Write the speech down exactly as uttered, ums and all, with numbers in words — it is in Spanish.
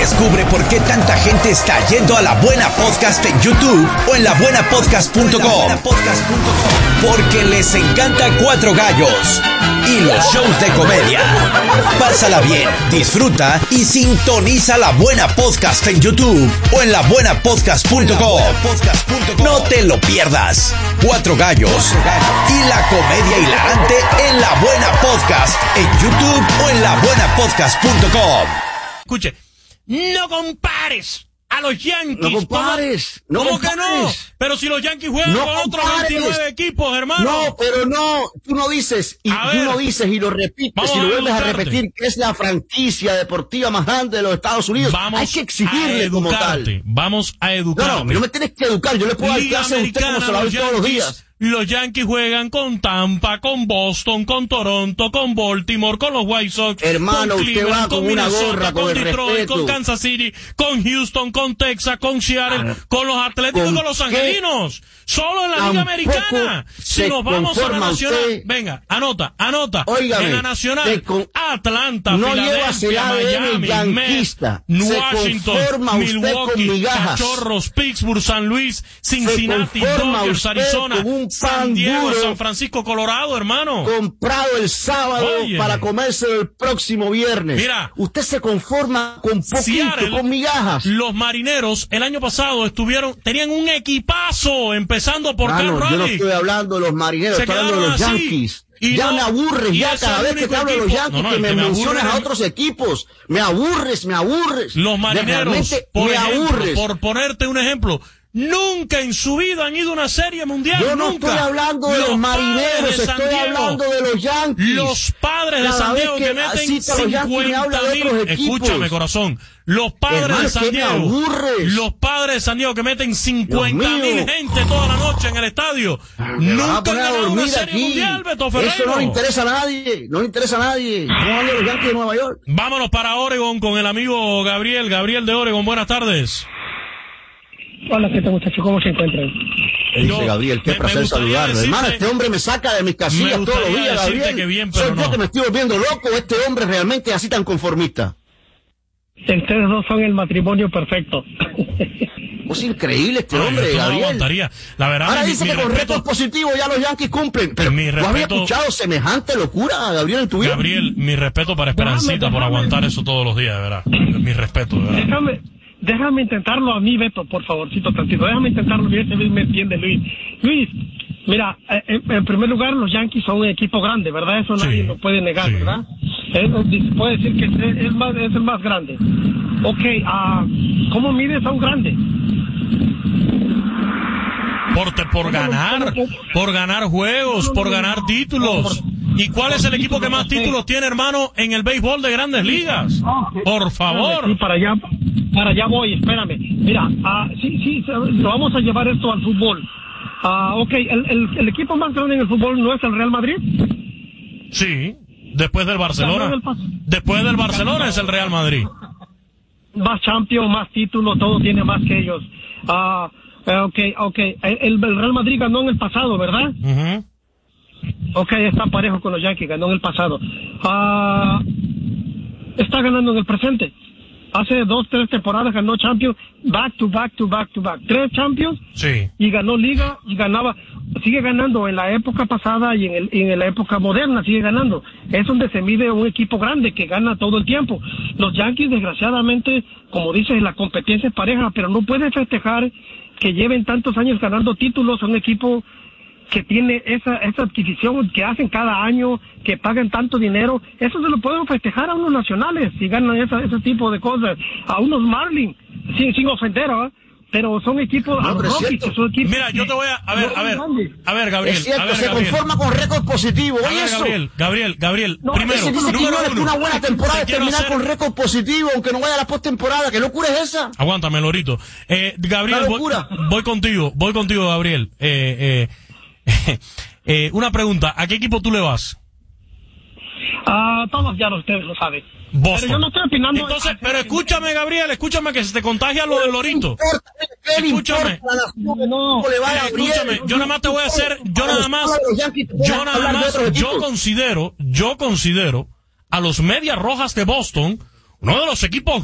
Descubre por qué tanta gente está yendo a La Buena Podcast en YouTube o en la buena podcast punto com. Porque les encanta Cuatro Gallos y los shows de comedia. Pásala bien, disfruta y sintoniza La Buena Podcast en YouTube o en la buena podcast punto com. No te lo pierdas. Cuatro Gallos y la comedia hilarante en La Buena Podcast en YouTube o en la buena podcast punto com. Escuche, no compares a los Yankees. No compares. ¿Cómo, no ¿cómo compares. que no? Pero si los Yankees juegan no con otros compares. veintinueve equipos, hermano. No, pero no. Tú no dices, y A tú ver, no dices y lo repites vamos y lo a vuelves a educarte. repetir que es la franquicia deportiva más grande de los Estados Unidos. Vamos Hay que exigirle a como educarte. tal. Vamos a No, educarte. no, no me tienes que educar. Yo le puedo dar Liga clase a usted como Americana, se la doy los todos los Yankees, días. Los Yankees juegan con Tampa, con Boston, con Toronto, con Baltimore, con los White Sox, Hermano, con usted Cleveland, va con una Minnesota, gorra, con con el Detroit, respeto. con Kansas City, con Houston, con Texas, con Seattle, Ah, con los Atléticos y ¿con con los qué? Angelinos. Solo en la Liga Tampoco Americana. Si se nos vamos a la conforma Nacional, usted. venga, anota, anota. Óigame, en la Nacional, se con- Atlanta, no lleva Filadelfia, A D N Miami, yanquista. Mets, Se Washington, conforma usted Milwaukee, con migajas. Cachorros, Pittsburgh, San Luis, Cincinnati, conforma Dodgers, usted Arizona, con un San pan Diego, duro San Francisco, Colorado, hermano. comprado el sábado Oye. para comerse el próximo viernes. Mira. Usted se conforma con poquito, Seattle, con migajas. Los Marineros el año pasado estuvieron, tenían un equipazo, empezando por Cal Mano, yo no Raleigh. estoy hablando de los marineros, Se estoy hablando de los quedaron así. Yankees. Y Ya no- me aburres, y ya ese cada es el vez que te único hablo de los equipo- Yankees, No, no, que el me que me mencionas aburre- a otros equipos. Me aburres, me aburres. Los Marineros, Realmente por me ejemplo, aburres. por ponerte un ejemplo, nunca en su vida han ido a una serie mundial. Yo no nunca. estoy hablando de los, Padres marineros, de San estoy Diego, hablando de los Yankees. Los Padres de Cada San vez Diego que, que meten cita a los Yankees me habla cincuenta de mil. otros equipos. Escúchame, corazón. Los Padres Hermano, de es San que me Diego. aburres. Los Padres de San Diego que meten cincuenta mil mío. gente toda la noche en el estadio. Me vas a Nunca han poner a ganado una dormir serie aquí. mundial, Beto Ferreiro. Eso no le interesa a nadie, no le interesa a nadie. Estamos hablando de los Yankees de Nueva York. Vámonos para Oregon con el amigo Gabriel. Gabriel de Oregon, buenas tardes. Hola, ¿qué tal, muchachos? ¿Cómo se encuentran? Dice Yo- Gabriel, qué me- me placer gustaría saludarlo. decirte- Hermano, este hombre me saca de mis casillas Me todos los gustaría días, decirte Gabriel. que bien, pero Soy no. yo que me estoy volviendo loco. Este hombre realmente es así tan conformista. Ustedes dos son el matrimonio perfecto. Es increíble este Ay, hombre, esto no Gabriel. aguantaría. La verdad, Ahora mi, dice mi que con respeto, récord positivo ya los Yankees cumplen. Pero Mi ¿tú habías respeto- escuchado semejante locura, Gabriel, en tu vida? Gabriel, mi respeto para Esperancita Déjame, por déjame. aguantar eso todos los días, de verdad. Mi respeto, de verdad. Déjame, déjame intentarlo a mí, Beto, por favorcito, tantito. Déjame intentarlo, bien, si me entiende, Luis. Luis, mira, eh, en, en primer lugar, los Yankees son un equipo grande, ¿verdad? Eso Sí, nadie lo puede negar, sí. ¿verdad? Eh, se puede decir que es, es, más, es el más grande. Ok, ah, ¿cómo mides a un grande? Por, te- por ganar, por ganar juegos, por ganar títulos. ¿Y cuál es el equipo que más títulos tiene, hermano, en el béisbol de Grandes Ligas? Por favor. Sí, para allá, para allá voy, espérame. Mira, ah, sí, sí, lo vamos a llevar esto al fútbol. Ah, ok, el, el, el equipo más grande en el fútbol no es el Real Madrid. Sí, después del Barcelona. Ganó el pas- Después del Barcelona es el Real Madrid. Más Champions, más títulos, todo tiene más que ellos. Ah, eh, ok, ok, el, el Real Madrid ganó en el pasado, ¿verdad? Ujú. Ok, está parejo con los Yankees, ganó en el pasado. Ah, está ganando en el presente. Hace dos, tres temporadas ganó Champions, back to back to back to back. Tres Champions Sí. y ganó Liga y ganaba, sigue ganando en la época pasada y en, el, en la época moderna, sigue ganando. Es donde se mide un equipo grande que gana todo el tiempo. Los Yankees, desgraciadamente, como dices, la competencia es pareja, pero no puedes festejar que lleven tantos años ganando títulos a un equipo que tiene esa esa adquisición que hacen cada año, que pagan tanto dinero. Eso se lo pueden festejar a unos nacionales si ganan esa, ese tipo de cosas, a unos Marlins, sin, sin ofender, ¿eh? Pero son equipos, No, a los pero es Rockies, cierto. que son equipos Mira, yo te voy a, a ver, no a ver, son grandes. a ver, Gabriel, Es cierto, a ver, se Gabriel. conforma con récord positivo. A Oye, ver, eso. Gabriel, Gabriel, Gabriel, No, primero, Ese dice que número no es uno. una buena temporada Te de quiero terminar hacer- con récord positivo, aunque no vaya a la postemporada. ¿Qué locura es esa? Aguántame, Lorito. Eh, Gabriel, Una voy, locura. voy contigo, voy contigo, Gabriel. Eh, eh, eh, una pregunta, ¿a qué equipo tú le vas? Ah, todos ya ustedes lo saben. Boston. Pero yo no estoy opinando. Entonces, pero escúchame, Gabriel, escúchame que se te contagia lo del Lorito. ¿Qué importa? ¿Qué le Escúchame. importa a la nación que no le vaya a Gabriel? Escúchame, yo nada más te voy a hacer, yo nada más, yo nada más, yo considero, yo considero a los Medias Rojas de Boston uno de los equipos